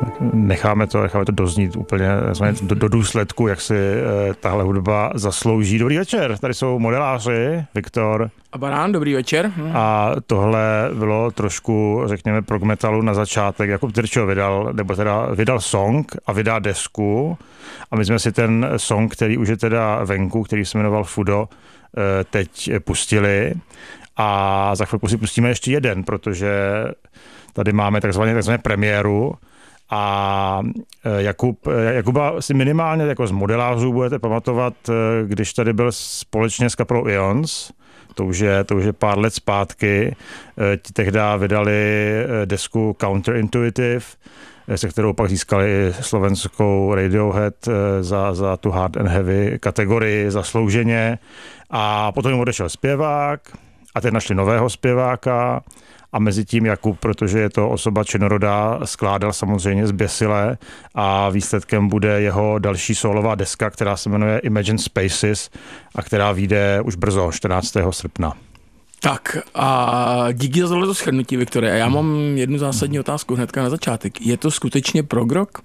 necháme to doznít úplně do důsledku, jak si tahle hudba zaslouží. Dobrý večer, tady jsou modeláři, Viktor a Barán, dobrý večer. A tohle bylo trošku, řekněme, prog metalu na začátek. Jakub Tyrčo vydal song a vydá desku a my jsme si ten song, který už je teda venku, který se jmenoval Fudo, teď pustili a za chvilku si pustíme ještě jeden, protože tady máme takzvané premiéru a Jakuba si minimálně jako z modelářů budete pamatovat, když tady byl společně s kapelou Ions, to už je pár let zpátky, ti tehdy vydali desku Counterintuitive, se kterou pak získali slovenskou Radiohead za tu hard and heavy kategorii zaslouženě a potom jim odešel zpěvák a teď našli nového zpěváka a mezi tím Jakub, protože je to osoba činorodá, skládal samozřejmě zběsile a výsledkem bude jeho další sólová deska, která se jmenuje Imagine Spaces a která vyjde už brzo, 14. srpna. Tak a díky za tohleto shrnutí, Viktore. A já mám jednu zásadní otázku hnedka na začátek. Je to skutečně prog rock?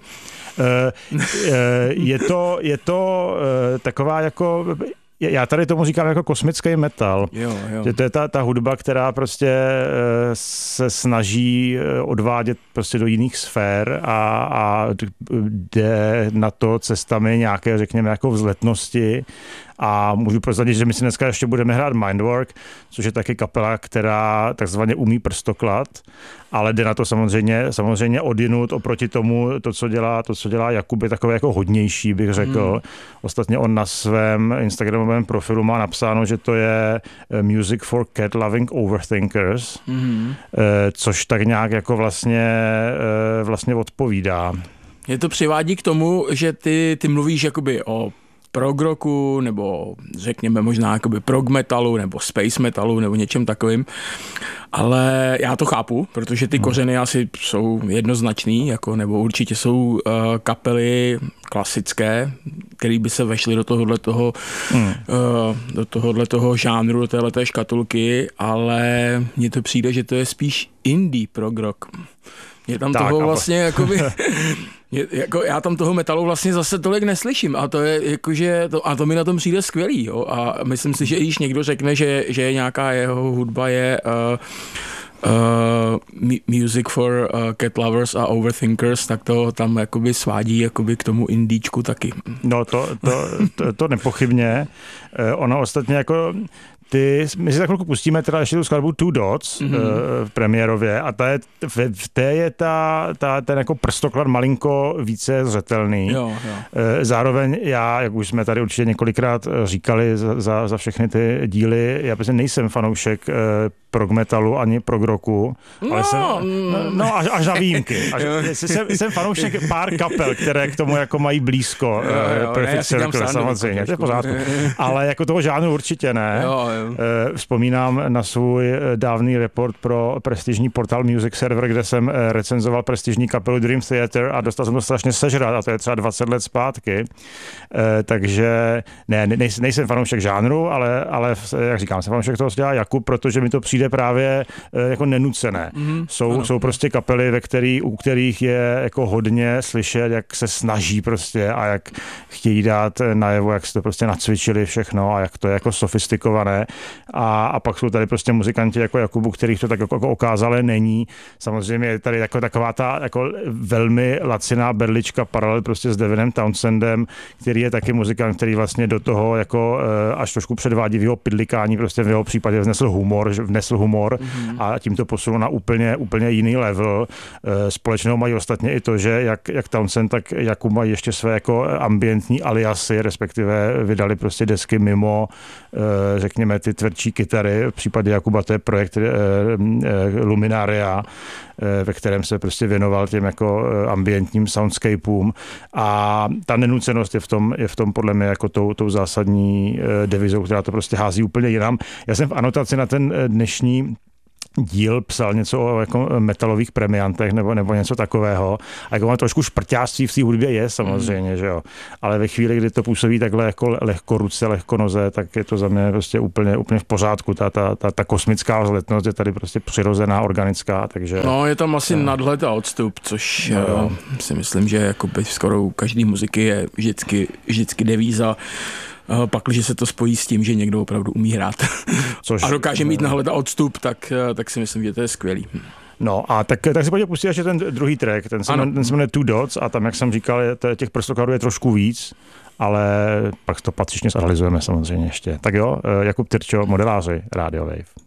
Je to taková jako... Já tady tomu říkám jako kosmický metal. Jo. Že to je ta hudba, která prostě se snaží odvádět prostě do jiných sfér a jde na to cestami nějaké, řekněme, jako vzletnosti. A můžu prozradit, že my si dneska ještě budeme hrát Mindwork, což je taky kapela, která takzvaně umí prstoklad, ale jde na to samozřejmě odjinud oproti tomu, to, co dělá Jakub, je takové jako hodnější, bych řekl. Ostatně on na svém instagramovém profilu má napsáno, že to je Music for Cat Loving Overthinkers, což tak nějak jako vlastně odpovídá. Je to přivádí k tomu, že ty mluvíš jakoby o prog rocku, nebo řekněme možná jakoby prog metalu, nebo space metalu, nebo něčem takovým. Ale já to chápu, protože ty kořeny asi jsou jednoznačný, jako, nebo určitě jsou kapely klasické, které by se vešly do tohoto žánru, do téhleté škatulky, ale mně to přijde, že to je spíš indie prog rock. Je tam tak, toho vlastně jakoby... já tam toho metalu vlastně zase tolik neslyším a to je jakože, to mi na tom přijde skvělý, jo? A myslím si, že když někdo řekne, že nějaká jeho hudba je music for cat lovers a overthinkers, tak to tam jakoby svádí jakoby k tomu indíčku taky. No to nepochybně. Ono ostatně jako my si za chvilku pustíme teda ještě tu skladbu Two Dots v premiérově a v té je ten jako prstoklad malinko více zřetelný. Jo. Zároveň já, jak už jsme tady určitě několikrát říkali za všechny ty díly, já prostě nejsem fanoušek prog metalu ani prog rocku, ale až na výjimky. Jsem fanoušek pár kapel, které k tomu jako mají blízko. Perfect Circle, samozřejmě, to je v pořádku. Ale jako toho žánru určitě ne. Jo. Vzpomínám na svůj dávný report pro prestižní portál Music Server, kde jsem recenzoval prestižní kapelu Dream Theater a dostal jsem to strašně sežrat a to je třeba 20 let zpátky. Takže nejsem fanoušek žánru, ale jak říkám, jsem fanoušek toho, co dělá Jakub, protože mi to přijde právě jako nenucené. Jsou prostě kapely, u kterých je jako hodně slyšet, jak se snaží prostě a jak chtějí dát najevo, jak se to prostě nacvičili všechno a jak to je jako sofistikované. A pak jsou tady prostě muzikanti jako Jakubu, kterých to tak jako okázale není. Samozřejmě je tady jako taková ta jako velmi laciná berlička paralel prostě s Devinem Townsendem, který je taky muzikant, který vlastně do toho jako až trošku předvádí v jeho pidlikání, prostě v jeho případě vnesl humor a tím to posunul na úplně jiný level. Společného mají ostatně i to, že jak Townsend, tak Jakub mají ještě své jako ambientní aliasy, respektive vydali prostě desky mimo, řekněme, ty tvrdší kytary. V případě Jakuba to je projekt Luminaria, ve kterém se prostě věnoval těm jako ambientním soundscapeům a ta nenucenost je v tom podle mě jako tou zásadní devizou, která to prostě hází úplně jinam. Já jsem v anotaci na ten dnešní díl psal něco o jako metalových premiantech nebo něco takového. A jako ono trošku šprťáctví v té hudbě je samozřejmě, že jo. Ale ve chvíli, kdy to působí takhle jako lehko ruce, lehko noze, tak je to za mě prostě úplně v pořádku. Ta kosmická vzletnost je tady prostě přirozená, organická, takže... No, je tam asi nadhled a odstup, což si myslím, že jakoby skoro u každý muziky je vždycky devíza. Pakliže se to spojí s tím, že někdo opravdu umí hrát a dokáže mít nahled a odstup, tak si myslím, že to je skvělý. No a tak si pojďme pustit ještě ten druhý track, ten se jmenuje Two Dots a tam, jak jsem říkal, těch prstokladů je trošku víc, ale pak to patřičně zanalizujeme samozřejmě ještě. Tak jo, Jakub Tyrčo, Modeláři, Radio Wave.